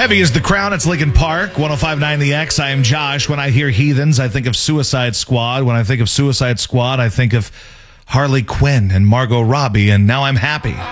Heavy is the Crown. It's Lincoln Park, 105.9 The X. I am Josh. When I hear Heathens, I think of Suicide Squad. When I think of Suicide Squad, I think of Harley Quinn and Margot Robbie, and now I'm happy.